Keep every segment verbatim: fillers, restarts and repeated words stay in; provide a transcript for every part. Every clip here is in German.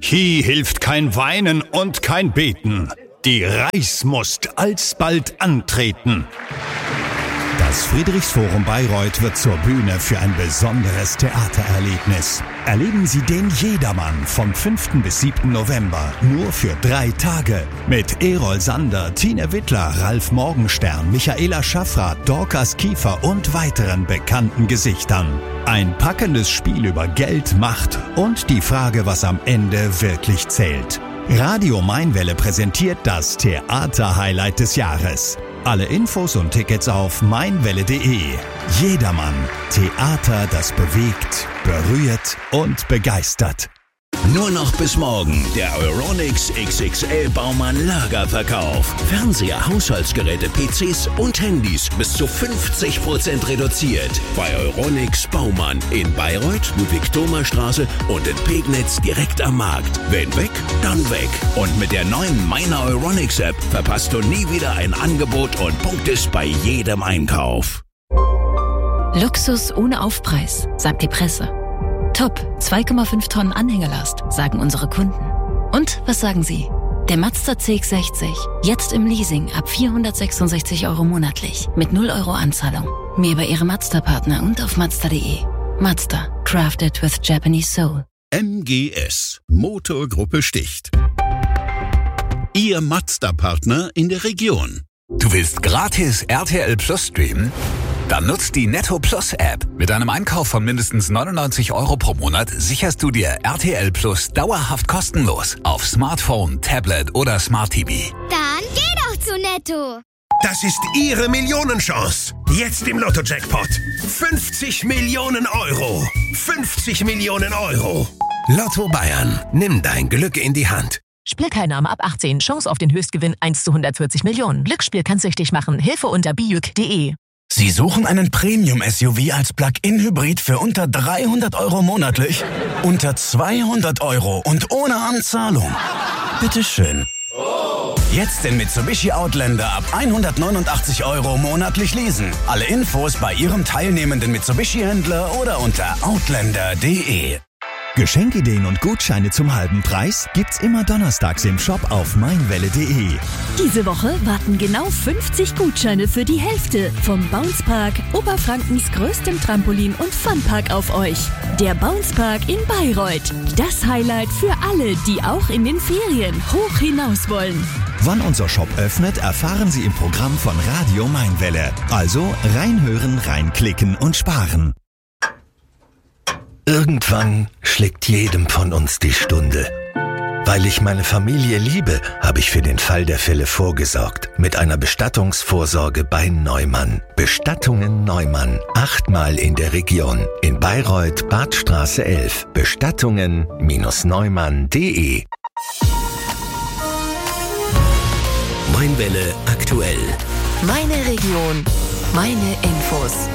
Hier hilft kein Weinen und kein Beten. Die Reis musst alsbald antreten. Das Friedrichsforum Bayreuth wird zur Bühne für ein besonderes Theatererlebnis. Erleben Sie den Jedermann vom fünften bis siebten November nur für drei Tage. Mit Erol Sander, Tine Wittler, Ralf Morgenstern, Michaela Schaffrath, Dorcas Kiefer und weiteren bekannten Gesichtern. Ein packendes Spiel über Geld, Macht und die Frage, was am Ende wirklich zählt. Radio Mainwelle präsentiert das Theater-Highlight des Jahres. Alle Infos und Tickets auf mainwelle punkt de. Jedermann. Theater, das bewegt, berührt und begeistert. Nur noch bis morgen der Euronics X X L Baumann Lagerverkauf. Fernseher, Haushaltsgeräte, P Cs und Handys bis zu fünfzig Prozent reduziert. Bei Euronics Baumann in Bayreuth, Ludwig-Thoma-Straße und in Pegnitz direkt am Markt. Wenn weg, dann weg. Und mit der neuen Meiner Euronics App verpasst du nie wieder ein Angebot und punktest bei jedem Einkauf. Luxus ohne Aufpreis, sagt die Presse. Top, zwei Komma fünf Tonnen Anhängelast, sagen unsere Kunden. Und was sagen Sie? Der Mazda C X sechzig, jetzt im Leasing ab vierhundertsechsundsechzig Euro monatlich, mit null Euro Anzahlung. Mehr bei Ihrem Mazda-Partner und auf mazda punkt de. Mazda, crafted with Japanese soul. M G S, Motorgruppe Sticht. Ihr Mazda-Partner in der Region. Du willst gratis R T L Plus streamen? Dann nutzt die Netto Plus App. Mit einem Einkauf von mindestens neunundneunzig Euro pro Monat sicherst du dir R T L Plus dauerhaft kostenlos auf Smartphone, Tablet oder Smart T V. Dann geh doch zu Netto. Das ist Ihre Millionenchance. Jetzt im Lotto-Jackpot. fünfzig Millionen Euro. fünfzig Millionen Euro. Lotto Bayern. Nimm dein Glück in die Hand. Spielteilnahme ab achtzehn. Chance auf den Höchstgewinn eins zu hundertvierzig Millionen. Glücksspiel kann süchtig machen. Hilfe unter bijuk punkt de. Sie suchen einen Premium-S U V als Plug-in-Hybrid für unter dreihundert Euro monatlich? Unter zweihundert Euro und ohne Anzahlung? Bitteschön. Jetzt den Mitsubishi Outlander ab hundertneunundachtzig Euro monatlich leasen. Alle Infos bei Ihrem teilnehmenden Mitsubishi-Händler oder unter outlander punkt de. Geschenkideen und Gutscheine zum halben Preis gibt's immer donnerstags im Shop auf mainwelle punkt de. Diese Woche warten genau fünfzig Gutscheine für die Hälfte vom Bounce Park, Oberfrankens größtem Trampolin- und Funpark auf euch. Der Bounce Park in Bayreuth. Das Highlight für alle, die auch in den Ferien hoch hinaus wollen. Wann unser Shop öffnet, erfahren Sie im Programm von Radio Mainwelle. Also reinhören, reinklicken und sparen. Irgendwann schlägt jedem von uns die Stunde. Weil ich meine Familie liebe, habe ich für den Fall der Fälle vorgesorgt. Mit einer Bestattungsvorsorge bei Neumann. Bestattungen Neumann. Achtmal in der Region. In Bayreuth, Badstraße elf. Bestattungen Neumann punkt de. Mainwelle aktuell. Meine Region, meine Infos.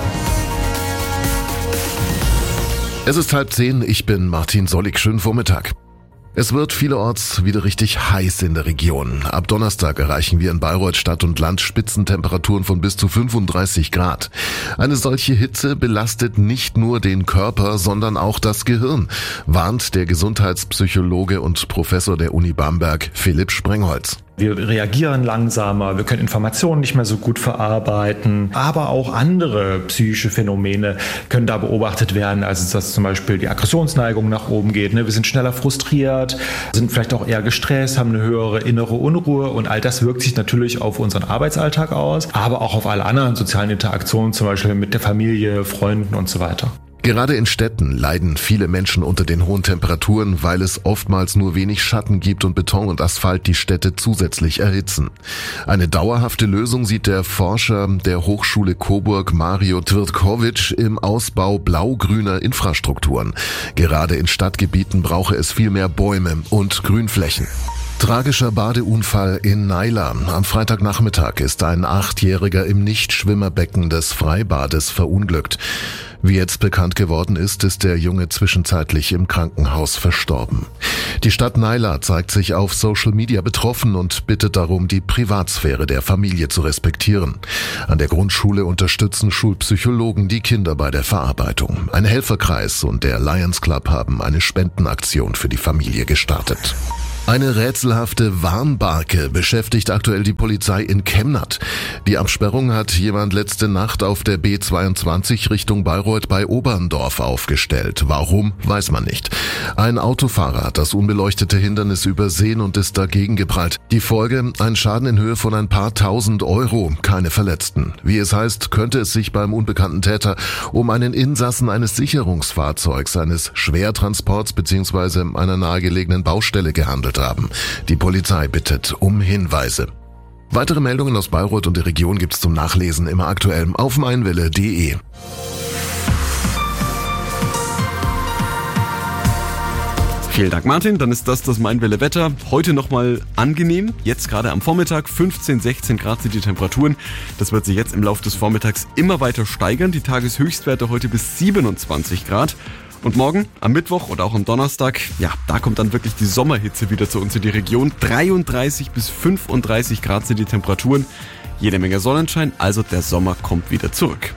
Es ist halb zehn, ich bin Martin Sollig, schönen Vormittag. Es wird vielerorts wieder richtig heiß in der Region. Ab Donnerstag erreichen wir in Bayreuth Stadt und Land Spitzentemperaturen von bis zu fünfunddreißig Grad. Eine solche Hitze belastet nicht nur den Körper, sondern auch das Gehirn, warnt der Gesundheitspsychologe und Professor der Uni Bamberg Philipp Sprengholz. Wir reagieren langsamer, wir können Informationen nicht mehr so gut verarbeiten, aber auch andere psychische Phänomene können da beobachtet werden, also dass zum Beispiel die Aggressionsneigung nach oben geht. Wir sind schneller frustriert, sind vielleicht auch eher gestresst, haben eine höhere innere Unruhe und all das wirkt sich natürlich auf unseren Arbeitsalltag aus, aber auch auf alle anderen sozialen Interaktionen, zum Beispiel mit der Familie, Freunden und so weiter. Gerade in Städten leiden viele Menschen unter den hohen Temperaturen, weil es oftmals nur wenig Schatten gibt und Beton und Asphalt die Städte zusätzlich erhitzen. Eine dauerhafte Lösung sieht der Forscher der Hochschule Coburg Mario Tvrtkovic im Ausbau blau-grüner Infrastrukturen. Gerade in Stadtgebieten brauche es viel mehr Bäume und Grünflächen. Tragischer Badeunfall in Naila. Am Freitagnachmittag ist ein Achtjähriger im Nichtschwimmerbecken des Freibades verunglückt. Wie jetzt bekannt geworden ist, ist der Junge zwischenzeitlich im Krankenhaus verstorben. Die Stadt Naila zeigt sich auf Social Media betroffen und bittet darum, die Privatsphäre der Familie zu respektieren. An der Grundschule unterstützen Schulpsychologen die Kinder bei der Verarbeitung. Ein Helferkreis und der Lions Club haben eine Spendenaktion für die Familie gestartet. Eine rätselhafte Warnbarke beschäftigt aktuell die Polizei in Kemnath. Die Absperrung hat jemand letzte Nacht auf der B zweiundzwanzig Richtung Bayreuth bei Oberndorf aufgestellt. Warum, weiß man nicht. Ein Autofahrer hat das unbeleuchtete Hindernis übersehen und ist dagegen geprallt. Die Folge, ein Schaden in Höhe von ein paar tausend Euro, keine Verletzten. Wie es heißt, könnte es sich beim unbekannten Täter um einen Insassen eines Sicherungsfahrzeugs, eines Schwertransports bzw. einer nahegelegenen Baustelle gehandelt haben. Die Polizei bittet um Hinweise. Weitere Meldungen aus Bayreuth und der Region gibt's zum Nachlesen immer aktuell auf meinwelle punkt de. Vielen Dank, Martin. Dann ist das das Meinwelle-Wetter. Heute nochmal angenehm. Jetzt gerade am Vormittag fünfzehn, sechzehn Grad sind die Temperaturen. Das wird sich jetzt im Laufe des Vormittags immer weiter steigern. Die Tageshöchstwerte heute bis siebenundzwanzig Grad. Und morgen, am Mittwoch oder auch am Donnerstag, ja, da kommt dann wirklich die Sommerhitze wieder zu uns in die Region. dreiunddreißig bis fünfunddreißig Grad sind die Temperaturen. Jede Menge Sonnenschein, also der Sommer kommt wieder zurück.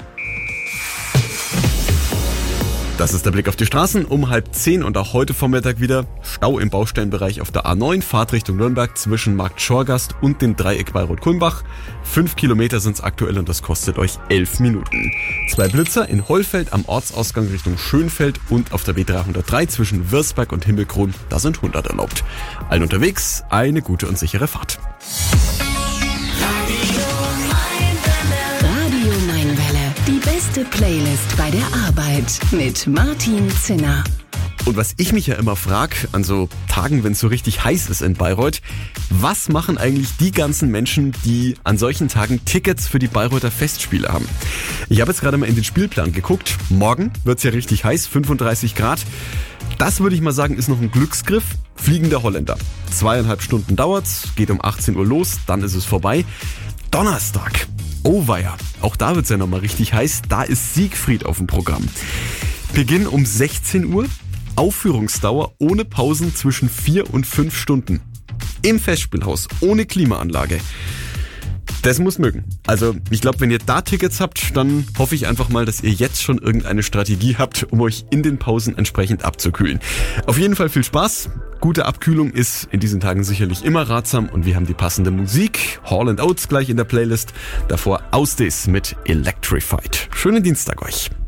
Das ist der Blick auf die Straßen um halb zehn und auch heute Vormittag wieder Stau im Baustellenbereich auf der A neun, Fahrt Richtung Nürnberg zwischen Markt Schorgast und dem Dreieck Bayreuth-Kulmbach. Fünf Kilometer sind es aktuell und das kostet euch elf Minuten. Zwei Blitzer in Hollfeld am Ortsausgang Richtung Schönfeld und auf der B dreihundertdrei zwischen Würzberg und Himmelkron, da sind hundert erlaubt. Allen unterwegs eine gute und sichere Fahrt. Die beste Playlist bei der Arbeit mit Martin Zinner. Und was ich mich ja immer frage, an so Tagen, wenn es so richtig heiß ist in Bayreuth, was machen eigentlich die ganzen Menschen, die an solchen Tagen Tickets für die Bayreuther Festspiele haben? Ich habe jetzt gerade mal in den Spielplan geguckt. Morgen wird es ja richtig heiß, fünfunddreißig Grad. Das würde ich mal sagen, ist noch ein Glücksgriff. Fliegender Holländer. Zweieinhalb Stunden dauert's, geht um achtzehn Uhr los, dann ist es vorbei. Donnerstag. Oh weia, auch da wird's ja nochmal richtig heiß. Da ist Siegfried auf dem Programm. Beginn um sechzehn Uhr, Aufführungsdauer ohne Pausen zwischen vier und fünf Stunden. Im Festspielhaus, ohne Klimaanlage. Das muss mögen. Also ich glaube, wenn ihr da Tickets habt, dann hoffe ich einfach mal, dass ihr jetzt schon irgendeine Strategie habt, um euch in den Pausen entsprechend abzukühlen. Auf jeden Fall viel Spaß. Gute Abkühlung ist in diesen Tagen sicherlich immer ratsam und wir haben die passende Musik. Hall and Oates gleich in der Playlist. Davor Ausdes mit Electrified. Schönen Dienstag euch.